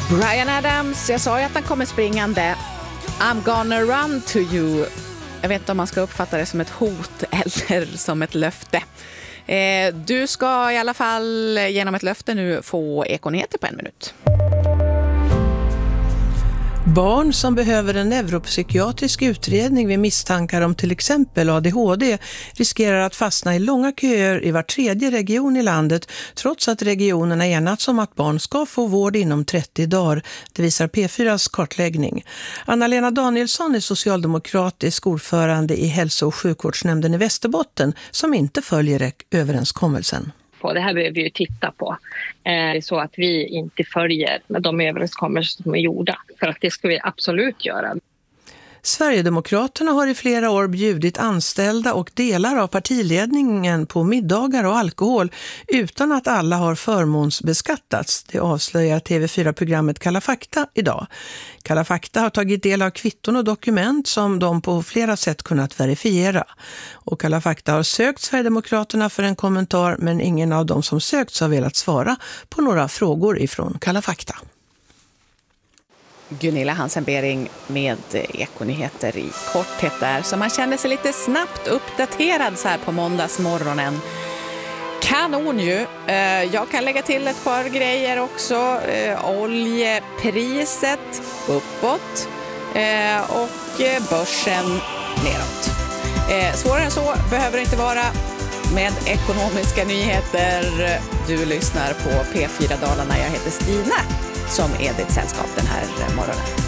Bryan Adams, jag sa ju att han kommer springande. I'm gonna run to you. Jag vet inte om man ska uppfatta det som ett hot eller som ett löfte. Du ska i alla fall genom ett löfte nu få Ekonyheter på 1 minut. Barn som behöver en neuropsykiatrisk utredning vid misstankar om till exempel ADHD riskerar att fastna i långa köer i var tredje region i landet, trots att regionerna enats om att barn ska få vård inom 30 dagar. Det visar P4s kartläggning. Anna-Lena Danielsson är socialdemokratisk ordförande i hälso- och sjukvårdsnämnden i Västerbotten som inte följer överenskommelsen. Det här behöver vi ju titta på. Det är så att vi inte följer de överenskommelser som är gjorda. För att det ska vi absolut göra. Sverigedemokraterna har i flera år bjudit anställda och delar av partiledningen på middagar och alkohol utan att alla har förmånsbeskattats. Det avslöjar TV4-programmet Kalla fakta idag. Kalla fakta har tagit del av kvitton och dokument som de på flera sätt kunnat verifiera. Och Kalla fakta har sökt Sverigedemokraterna för en kommentar, men ingen av dem som sökts har velat svara på några frågor ifrån Kalla fakta. Gunilla Hansen-Bering med Ekonyheter i korthet där. Så man känner sig lite snabbt uppdaterad så här på måndagsmorgonen. Kanon ju. Jag kan lägga till ett par grejer också. Oljepriset uppåt och börsen neråt. Svårare än så behöver det inte vara med ekonomiska nyheter. Du lyssnar på P4 Dalarna. Jag heter Stina som är ditt sällskap den här morgonen.